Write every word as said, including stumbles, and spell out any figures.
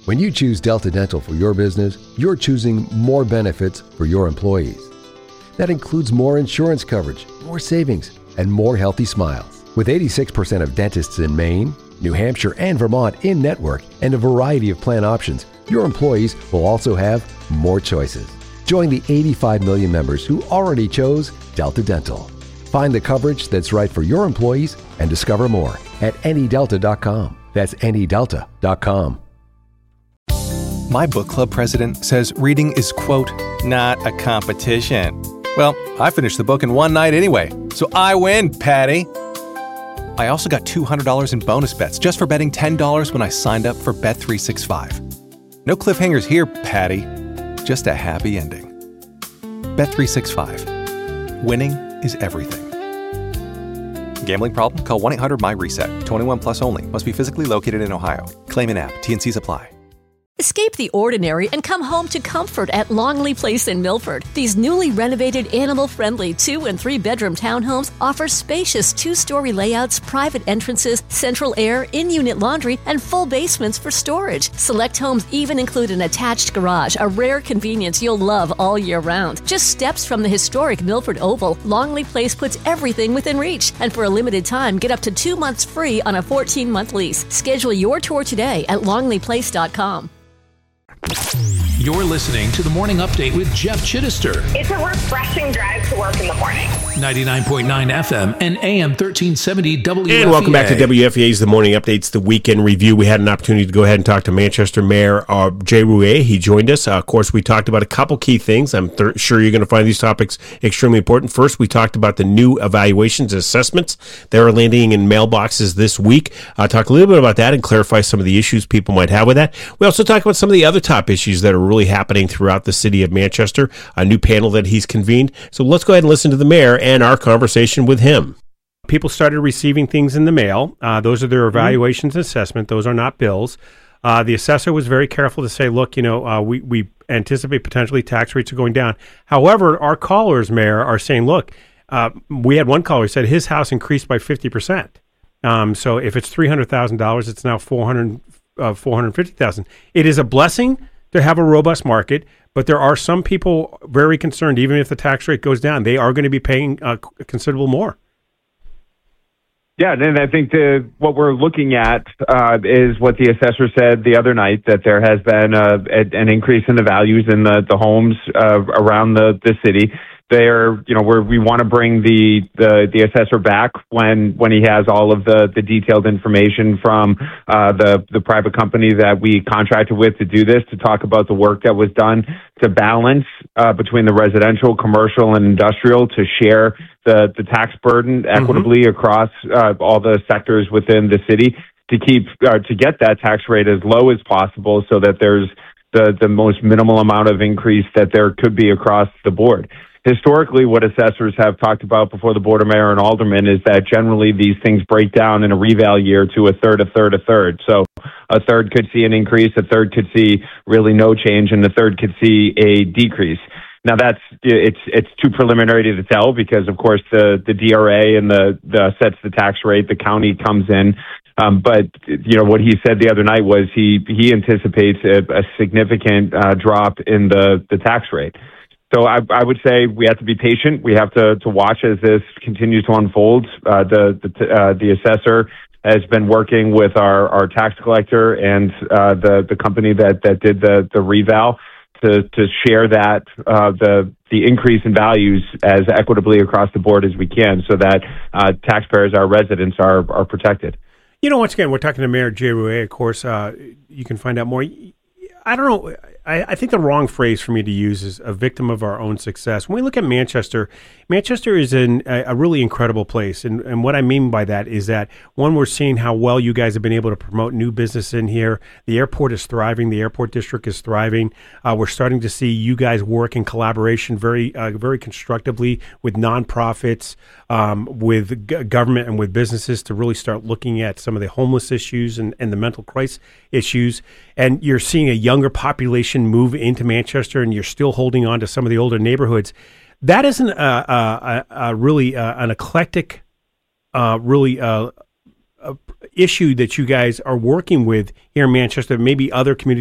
When you choose Delta Dental for your business, you're choosing more benefits for your employees. That includes more insurance coverage, more savings, and more healthy smiles. With eighty-six percent of dentists in Maine, New Hampshire, and Vermont in network, and a variety of plan options, your employees will also have more choices. Join the eighty-five million members who already chose Delta Dental. Find the coverage that's right for your employees and discover more at any delta dot com. That's any delta dot com. My book club president says reading is, quote, not a competition. Well, I finished the book in one night anyway, so I win, Patty. I also got two hundred dollars in bonus bets just for betting ten dollars when I signed up for Bet three sixty-five. No cliffhangers here, Patty. Just a happy ending. Bet three sixty-five. Winning is everything. Gambling problem? Call one eight hundred M Y reset. twenty-one plus only. Must be physically located in Ohio. Claim in app. T N Cs apply. Escape the ordinary and come home to comfort at Longley Place in Milford. These newly renovated, animal-friendly two- and three-bedroom townhomes offer spacious two-story layouts, private entrances, central air, in-unit laundry, and full basements for storage. Select homes even include an attached garage, a rare convenience you'll love all year round. Just steps from the historic Milford Oval, Longley Place puts everything within reach. And for a limited time, get up to two months free on a fourteen-month lease. Schedule your tour today at longley place dot com. You're listening to the Morning Update with Jeff Chittister. It's a refreshing drive to work in the morning. ninety-nine point nine F M and A M thirteen seventy W F E A. And welcome back to W F E A's The Morning Updates, the weekend review. We had an opportunity to go ahead and talk to Manchester Mayor uh, Jay Rouet. He joined us. Uh, of course, we talked about a couple key things. I'm th- sure you're going to find these topics extremely important. First, we talked about the new evaluations and assessments that are landing in mailboxes this week. Uh, talk a little bit about that and clarify some of the issues people might have with that. We also talked about some of the other top issues that are really happening throughout the city of Manchester, a new panel that he's convened. So let's go ahead and listen to the mayor and our conversation with him. People started receiving things in the mail. Uh, those are their evaluations and assessment. Those are not bills. Uh, the assessor was very careful to say, look, you know, uh, we, we anticipate potentially tax rates are going down. However, our callers, Mayor, are saying, look, uh, we had one caller who said his house increased by fifty percent. Um, so if it's three hundred thousand dollars, it's now four hundred, uh, four hundred fifty thousand dollars. It is a blessing to have a robust market, but there are some people very concerned, even if the tax rate goes down, they are going to be paying uh, considerable more. Yeah, and I think the, what we're looking at uh, is what the assessor said the other night, that there has been a, a, an increase in the values in the, the homes uh, around the, the city. They're, you know, where we want to bring the, the, the assessor back when, when he has all of the, the detailed information from uh, the, the private company that we contracted with to do this, to talk about the work that was done to balance uh, between the residential, commercial, and industrial, to share the, the tax burden equitably mm-hmm. across uh, all the sectors within the city, to keep uh, to get that tax rate as low as possible, so that there's the, the most minimal amount of increase that there could be across the board. Historically, what assessors have talked about before the Board of Mayor and Aldermen is that generally these things break down in a reval year to a third, a third, a third. So a third could see an increase, a third could see really no change, and the third could see a decrease. Now that's it's it's too preliminary to tell, because of course the, the D R A and the, the sets the tax rate, the county comes in. Um, but you know what he said the other night was he he anticipates a, a significant uh, drop in the, the tax rate. So I, I would say we have to be patient. We have to, to watch as this continues to unfold. Uh, the the, uh, the assessor has been working with our, our tax collector and uh, the the company that, that did the the reval to to share that uh, the the increase in values as equitably across the board as we can, so that uh, taxpayers, our residents, are are protected. You know, once again, we're talking to Mayor Jay Rouet. Of course, uh, you can find out more. I don't know. I, I think the wrong phrase for me to use is a victim of our own success. When we look at Manchester, Manchester is in a, a really incredible place. And, and what I mean by that is that, one, we're seeing how well you guys have been able to promote new business in here. The airport is thriving. The airport district is thriving. Uh, we're starting to see you guys work in collaboration very uh, very constructively with nonprofits, um, with g- government, and with businesses to really start looking at some of the homeless issues and, and the mental crisis issues. And you're seeing a younger population move into Manchester, and you're still holding on to some of the older neighborhoods. That isn't a, a, a really uh, an eclectic, uh, really uh, a issue that you guys are working with here in Manchester. Maybe other communities